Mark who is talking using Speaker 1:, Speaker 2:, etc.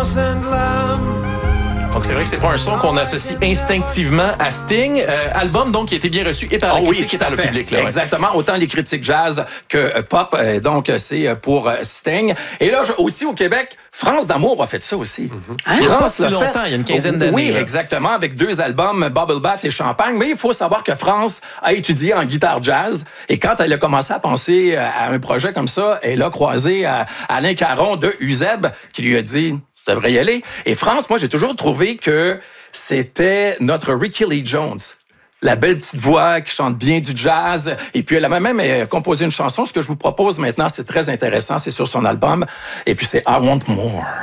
Speaker 1: Donc, c'est vrai que c'est pas un son qu'on associe instinctivement à Sting. Album, donc, qui a été bien reçu et par la critique et par le public. Là,
Speaker 2: exactement. Autant les critiques jazz que pop. Donc, c'est pour Sting. Et là, aussi au Québec, France d'amour a fait ça aussi.
Speaker 1: Il y a pas si longtemps, il y a une quinzaine d'années.
Speaker 2: Oui,
Speaker 1: là.
Speaker 2: exactement, avec 2 albums, Bubble Bath et Champagne. Mais il faut savoir que France a étudié en guitare jazz. Et quand elle a commencé à penser à un projet comme ça, elle a croisé Alain Caron de UZEB qui lui a dit... Tu devrais y aller. Et France, moi, j'ai toujours trouvé que c'était notre Ricky Lee Jones. La belle petite voix qui chante bien du jazz. Et puis, elle a même composé une chanson. Ce que je vous propose maintenant, c'est très intéressant. C'est sur son album. Et puis, c'est I Want More.